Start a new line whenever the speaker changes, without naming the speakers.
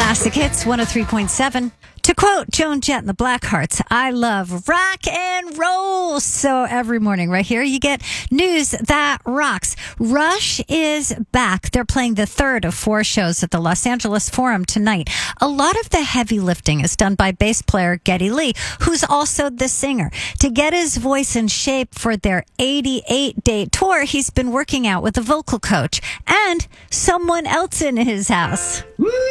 Classic Hits 103.7. To quote Joan Jett and the Blackhearts, I love rock and roll. So every morning right here, you get news that rocks. Rush is back. They're playing the third of 4 shows at the Los Angeles Forum tonight. A lot of the heavy lifting is done by bass player Geddy Lee, who's also the singer. To get his voice in shape for their 88-day tour, he's been working out with a vocal coach and someone else in his house.